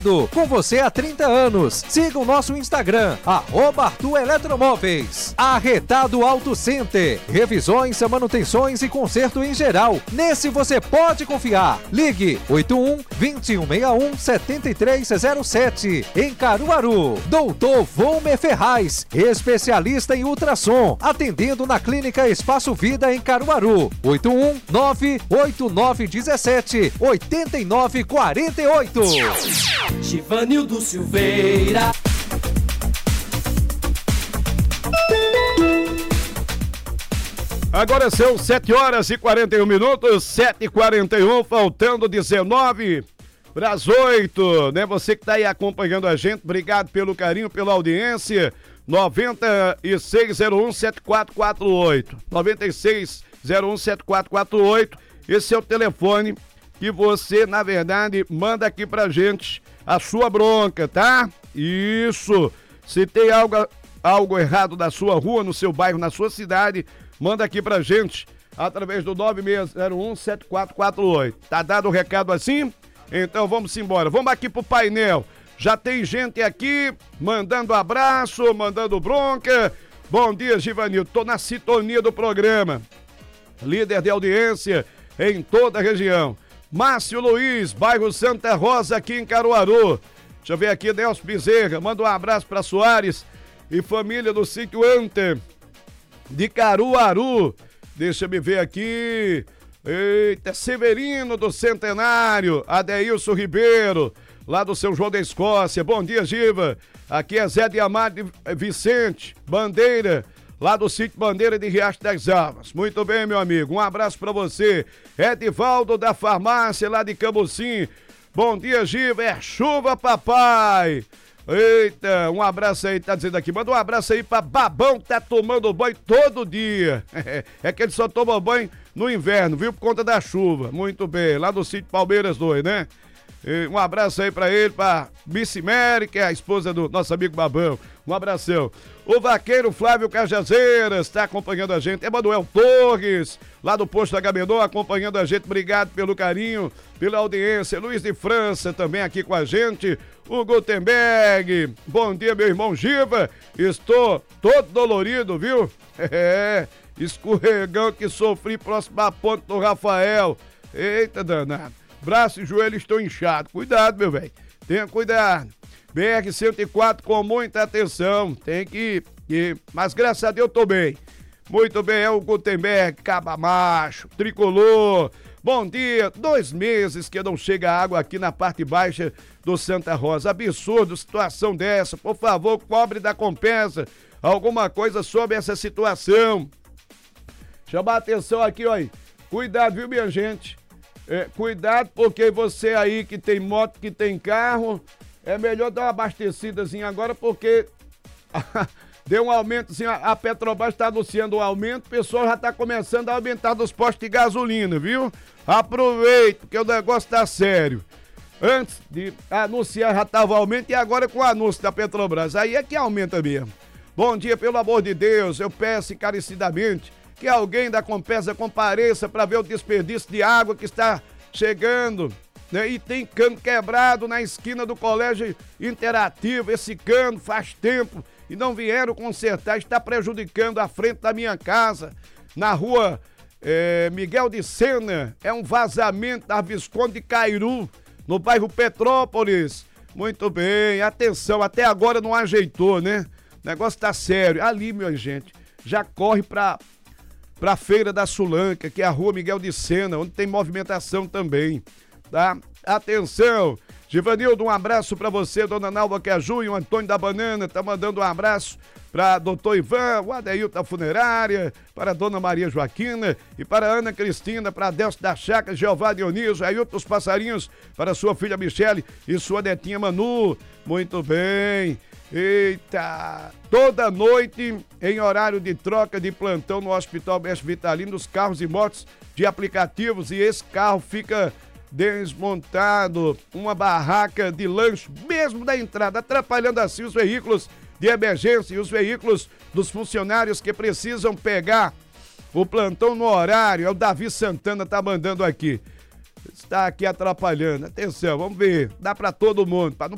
Com você há 30 anos. Siga o nosso Instagram, @Arthur Eletromóveis. Arretado Auto Center. Revisões, manutenções e conserto em geral. Nesse você pode confiar. Ligue 81-2161-7307. Em Caruaru. Doutor Volmer Ferraz. Especialista em ultrassom. Atendendo na Clínica Espaço Vida em Caruaru. 81-98917-8948. Givanildo Silveira. Agora são 7h41, 7h41, faltando 19 para as 8, né? Você que está aí acompanhando a gente, obrigado pelo carinho, pela audiência. 96017448, 96017448, esse é o telefone que você, na verdade, manda aqui pra gente a sua bronca, tá? Isso. Se tem algo errado na sua rua, no seu bairro, na sua cidade, manda aqui pra gente através do 96017448. Tá dado o recado assim? Então vamos embora. Vamos aqui pro painel. Já tem gente aqui mandando abraço, mandando bronca. Bom dia, Givanildo. Tô na sintonia do programa. Líder de audiência em toda a região. Márcio Luiz, bairro Santa Rosa, aqui em Caruaru. Deixa eu ver aqui, Nelson Bezerra, manda um abraço para Soares e família do sítio Anta, de Caruaru. Deixa eu ver aqui. Eita, Severino do Centenário, Adeilson Ribeiro, lá do São João da Escócia. Bom dia, Giva. Aqui é Zé de Amado Vicente, Bandeira, lá do sítio Bandeira de Riacho das Almas. Muito bem, meu amigo, um abraço pra você. Edivaldo da farmácia lá de Cambucim. Bom dia, Giva, é chuva, papai. Eita, um abraço aí, tá dizendo aqui. Manda um abraço aí pra Babão, que tá tomando banho todo dia. É que ele só toma banho no inverno, viu? Por conta da chuva. Muito bem, lá do sítio Palmeiras 2, né? Um abraço aí pra ele, pra Missy Mary, que é a esposa do nosso amigo Babão. Um abração. O vaqueiro Flávio Cajazeiras está acompanhando a gente. Emanuel Torres, lá do posto Agamenon, acompanhando a gente. Obrigado pelo carinho, pela audiência. Luiz de França também aqui com a gente. O Gutenberg. Bom dia, meu irmão Giva. Estou todo dolorido, viu? Escorregão que sofri próximo à ponte do Rafael. Eita, danado. Braço e joelho estão inchados. Cuidado, meu velho. Tenha cuidado. BR-104 com muita atenção. Tem que ir. Mas graças a Deus eu tô bem. Muito bem, é o Gutenberg, Caba Macho, Tricolor. Bom dia. 2 meses que não chega água aqui na parte baixa do Santa Rosa. Absurdo situação dessa. Por favor, cobre da compensa. Alguma coisa sobre essa situação. Chamar a atenção aqui, ó. Cuidado, viu, minha gente? Cuidado, porque você aí que tem moto, que tem carro, é melhor dar uma abastecidazinha agora, porque deu um aumentozinho, a Petrobras está anunciando um aumento, o pessoal já está começando a aumentar dos postos de gasolina, viu? Aproveita, porque o negócio tá sério. Antes de anunciar já estava aumento e agora com o anúncio da Petrobras, aí é que aumenta mesmo. Bom dia, pelo amor de Deus, eu peço encarecidamente que alguém da Compesa compareça para ver o desperdício de água que está chegando, né? E tem cano quebrado na esquina do Colégio Interativo. Esse cano faz tempo e não vieram consertar, está prejudicando a frente da minha casa, na rua Miguel de Sena. É um vazamento da Visconde de Cairu, no bairro Petrópolis. Muito bem, atenção, até agora não ajeitou, né? O negócio tá sério. Ali, minha gente, já corre pra Feira da Sulanca, que é a rua Miguel de Sena, onde tem movimentação também, tá? Atenção, Givanildo, um abraço pra você, dona Nalva Caju e o Antônio da Banana, tá mandando um abraço pra doutor Ivan, o Adeilton da Funerária, para a dona Maria Joaquina e para a Ana Cristina, para Adelso da Chácara, Jeová Dionísio, Ailton dos Passarinhos, para sua filha Michele e sua netinha Manu. Muito bem. Eita! Toda noite, em horário de troca de plantão no Hospital Mestre Vitalino, os carros e motos de aplicativos, e esse carro fica desmontado, uma barraca de lanche, mesmo da entrada, atrapalhando assim os veículos de emergência e os veículos dos funcionários que precisam pegar o plantão no horário. É o Davi Santana tá mandando aqui. Está aqui atrapalhando. Atenção, vamos ver. Dá para todo mundo, para não